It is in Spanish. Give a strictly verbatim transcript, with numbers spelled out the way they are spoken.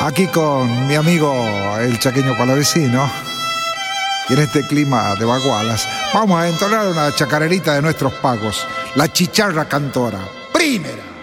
Aquí con mi amigo el chaqueño palavecino, y en este clima de bagualas, vamos a entonar una chacarerita de nuestros pagos, la chicharra cantora. Primera.